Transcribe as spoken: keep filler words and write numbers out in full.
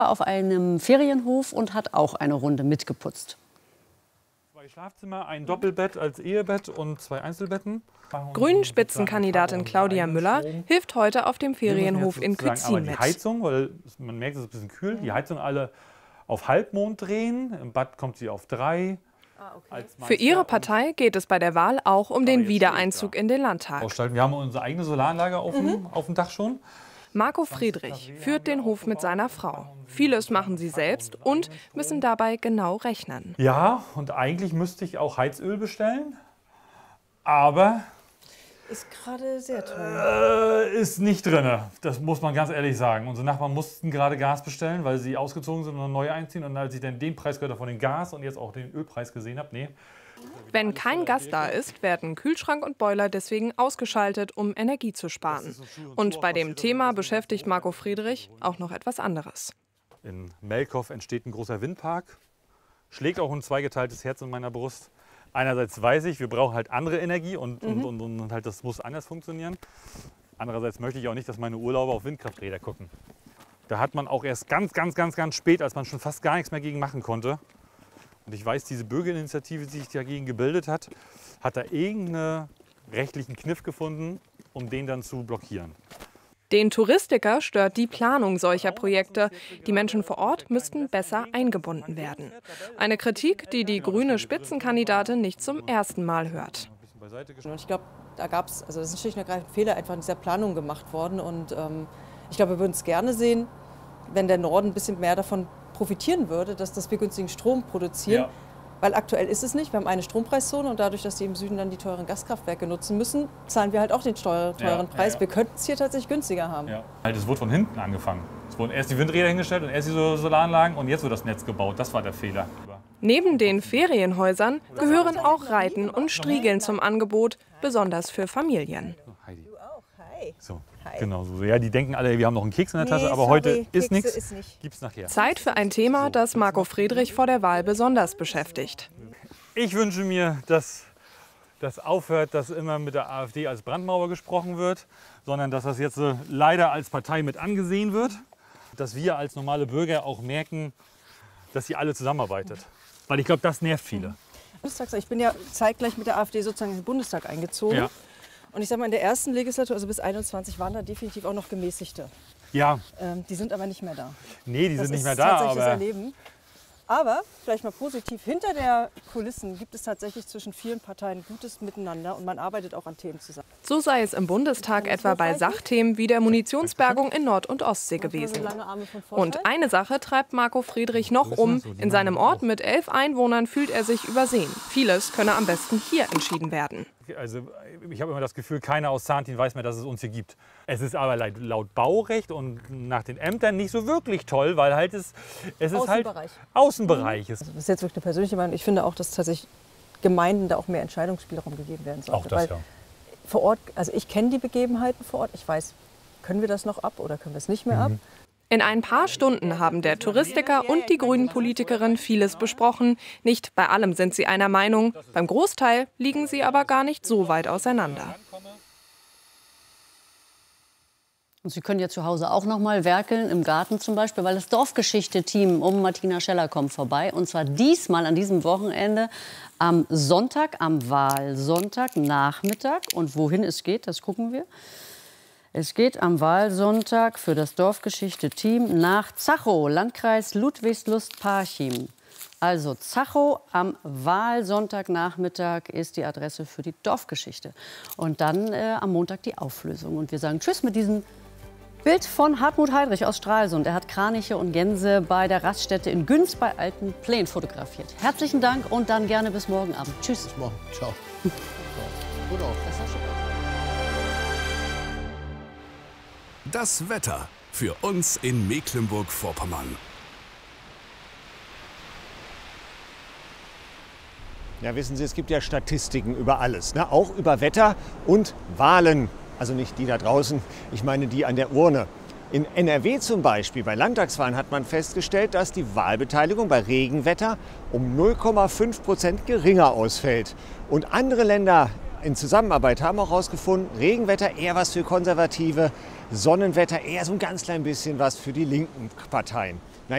Auf einem Ferienhof und hat auch eine Runde mitgeputzt. Zwei Schlafzimmer, ein Doppelbett als Ehebett und zwei Einzelbetten. Grünen-Spitzenkandidatin Claudia Müller hilft heute auf dem Ferienhof in Kützin die mit. Heizung, weil man merkt, es ist ein bisschen kühl. Die Heizung alle auf Halbmond drehen. Im Bad kommt sie auf drei. Ah, okay. Für ihre Partei geht es bei der Wahl auch um den Wiedereinzug in den Landtag. Wir haben unsere eigene Solaranlage auf dem, mhm. auf dem Dach schon. Marco Friedrich führt den Hof mit seiner Frau. Vieles machen sie selbst und müssen dabei genau rechnen. Ja, und eigentlich müsste ich auch Heizöl bestellen, aber ist gerade sehr teuer. Äh, ist nicht drin, das muss man ganz ehrlich sagen. Unsere Nachbarn mussten gerade Gas bestellen, weil sie ausgezogen sind und neu einziehen. Und als ich dann den Preis gehört habe von den Gas und jetzt auch den Ölpreis gesehen habe, nee. Wenn kein Gas da ist, werden Kühlschrank und Boiler deswegen ausgeschaltet, um Energie zu sparen. Und bei dem Thema beschäftigt Marco Friedrich auch noch etwas anderes. In Melkow entsteht ein großer Windpark, schlägt auch ein zweigeteiltes Herz in meiner Brust. Einerseits weiß ich, wir brauchen halt andere Energie und, mhm. und, und, und halt das muss anders funktionieren. Andererseits möchte ich auch nicht, dass meine Urlauber auf Windkrafträder gucken. Da hat man auch erst ganz, ganz, ganz, ganz spät, als man schon fast gar nichts mehr gegen machen konnte. Und ich weiß, diese Bürgerinitiative, die sich dagegen gebildet hat, hat da irgendeinen rechtlichen Kniff gefunden, um den dann zu blockieren. Den Touristiker stört die Planung solcher Projekte. Die Menschen vor Ort müssten besser eingebunden werden. Eine Kritik, die die grüne Spitzenkandidatin nicht zum ersten Mal hört. Ich glaube, da gab es, also das ist schlicht und ergreifend Fehler einfach in dieser Planung gemacht worden. Und ähm, ich glaube, wir würden es gerne sehen, wenn der Norden ein bisschen mehr davon profitieren würde, dass, dass wir günstigen Strom produzieren. Ja. Weil aktuell ist es nicht. Wir haben eine Strompreiszone und dadurch, dass die im Süden dann die teuren Gaskraftwerke nutzen müssen, zahlen wir halt auch den teuren ja, Preis. Ja, ja. Wir könnten es hier tatsächlich günstiger haben. Ja. Es wurde von hinten angefangen. Es wurden erst die Windräder hingestellt und erst die Solaranlagen und jetzt wird das Netz gebaut. Das war der Fehler. Neben den Ferienhäusern gehören auch Reiten und Striegeln zum Angebot, besonders für Familien. Heidi. So, genau so. Ja, die denken alle, wir haben noch einen Keks in der Tasche, nee, aber sorry, heute ist nichts. Gibt's nachher. Zeit für ein Thema, das Marco Friedrich vor der Wahl besonders beschäftigt. Ich wünsche mir, dass das aufhört, dass immer mit der AfD als Brandmauer gesprochen wird, sondern dass das jetzt leider als Partei mit angesehen wird. Dass wir als normale Bürger auch merken, dass sie alle zusammenarbeitet. Weil ich glaube, das nervt viele. Ich bin ja zeitgleich mit der AfD sozusagen in den Bundestag eingezogen. Ja. Und ich sage mal, in der ersten Legislatur, also bis einundzwanzig, waren da definitiv auch noch Gemäßigte. Ja. Ähm, die sind aber nicht mehr da. Nee, die das sind nicht mehr ist da. Tatsächlich aber das Erleben. Aber vielleicht mal positiv, hinter der Kulissen gibt es tatsächlich zwischen vielen Parteien gutes Miteinander und man arbeitet auch an Themen zusammen. So sei es im Bundestag etwa bei Sachthemen wie der Munitionsbergung in Nord- und Ostsee gewesen. Und eine Sache treibt Marco Friedrich noch um. In seinem Ort mit elf Einwohnern fühlt er sich übersehen. Vieles könne am besten hier entschieden werden. Also ich habe immer das Gefühl, keiner aus Zahntin weiß mehr, dass es uns hier gibt. Es ist aber laut Baurecht und nach den Ämtern nicht so wirklich toll, weil halt es, es ist halt Außenbereich. Also das ist jetzt wirklich eine persönliche Meinung. Ich finde auch, dass tatsächlich Gemeinden da auch mehr Entscheidungsspielraum gegeben werden sollte. Auch das, ja. Vor Ort, also ich kenne die Begebenheiten vor Ort. Ich weiß, können wir das noch ab oder können wir es nicht mehr ab? Mhm. In ein paar Stunden haben der Touristiker und die Grünen-Politikerin vieles besprochen. Nicht bei allem sind sie einer Meinung, beim Großteil liegen sie aber gar nicht so weit auseinander. Und Sie können ja zu Hause auch noch mal werkeln, im Garten zum Beispiel, weil das Dorfgeschichte-Team um Martina Scheller kommt vorbei. Und zwar diesmal an diesem Wochenende am Sonntag, am Wahlsonntagnachmittag. Und wohin es geht, das gucken wir. Es geht am Wahlsonntag für das Dorfgeschichte-Team nach Zachow, Landkreis Ludwigslust-Parchim. Also Zachow am Wahlsonntagnachmittag ist die Adresse für die Dorfgeschichte. Und dann äh, am Montag die Auflösung. Und wir sagen Tschüss mit diesem Bild von Hartmut Heidrich aus Stralsund. Er hat Kraniche und Gänse bei der Raststätte in Günz bei Alten Pleen fotografiert. Herzlichen Dank und dann gerne bis morgen Abend. Tschüss. Bis morgen. Ciao. Gut auch. Das hast du. Das Wetter für uns in Mecklenburg-Vorpommern. Ja, wissen Sie, es gibt ja Statistiken über alles, ne? Auch über Wetter und Wahlen. Also nicht die da draußen, ich meine die an der Urne. In N R W zum Beispiel, bei Landtagswahlen hat man festgestellt, dass die Wahlbeteiligung bei Regenwetter um null Komma fünf Prozent geringer ausfällt. Und andere Länder in Zusammenarbeit haben auch herausgefunden, Regenwetter eher was für Konservative, Sonnenwetter eher so ein ganz klein bisschen was für die linken Parteien.